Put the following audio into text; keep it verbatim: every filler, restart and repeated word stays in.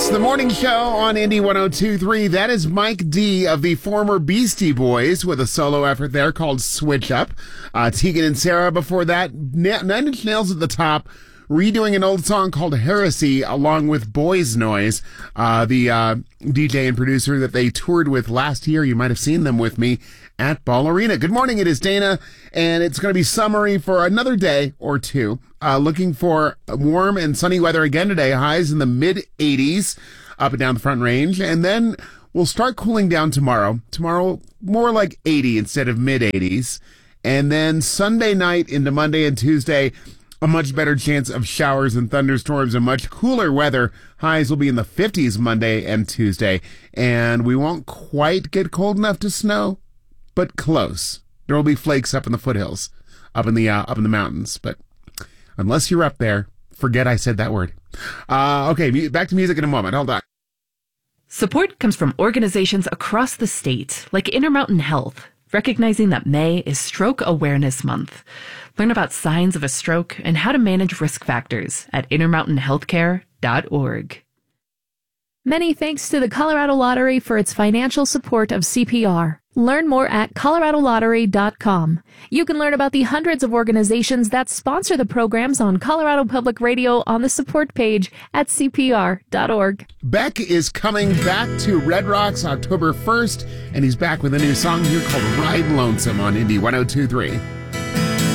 The morning show on Indy one oh two point three. That is Mike D of the former Beastie Boys with a solo effort there called Switch Up. Uh, Tegan and Sarah before that. Nine Inch Nails at the top, redoing an old song called Heresy along with Boys Noise, uh, the uh, D J and producer that they toured with last year. You might have seen them with me at Ball Arena. Good morning, it is Dana, and it's going to be summery for another day or two. Uh, looking for warm and sunny weather again today, highs in the mid eighties up and down the Front Range, and then we'll start cooling down tomorrow. Tomorrow, more like eighty instead of mid eighties, and then Sunday night into Monday and Tuesday, a much better chance of showers and thunderstorms and much cooler weather. Highs will be in the fifties Monday and Tuesday, and we won't quite get cold enough to snow, but close. There will be flakes up in the foothills, up in the uh, up in the mountains, but unless you're up there, forget I said that word. Uh, okay, back to music in a moment. Hold on. Support comes from organizations across the state, like Intermountain Health, recognizing that May is Stroke Awareness Month. Learn about signs of a stroke and how to manage risk factors at intermountain healthcare dot org. Many thanks to the Colorado Lottery for its financial support of C P R. Learn more at colorado lottery dot com. You can learn about the hundreds of organizations that sponsor the programs on Colorado Public Radio on the support page at C P R dot org. Beck is coming back to Red Rocks October first, and he's back with a new song here called Ride Lonesome on Indy one oh two point three.